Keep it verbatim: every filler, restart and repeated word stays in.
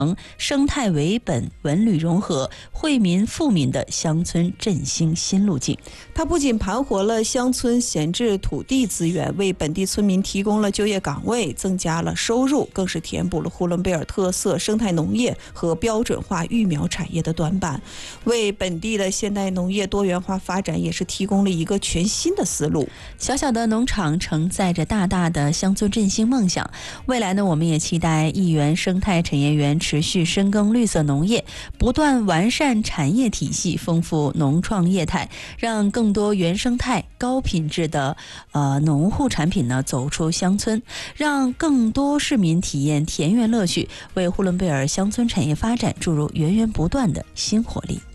生态为本、文旅融合、惠民富民的乡村振兴新路径。 它不仅盘活了乡村闲置土地资源，为本地村民提供了就业岗位，增加了收入，更是填补了呼伦贝尔特色生态农业和标准化育苗产业的短板，为本地的现代农业多元化发展也是提供了一个全新的思路。 小小的农场承载着大大的乡村振兴梦想，未来呢，我们也期待亿元生态产业园持续深耕绿色农业，不断完善产业体系，丰富农创业态，让更多原生态高品质的呃农户产品呢走出乡村，让更多市民体验田园乐趣，为呼伦贝尔乡村产业发展注入源源不断的新活力。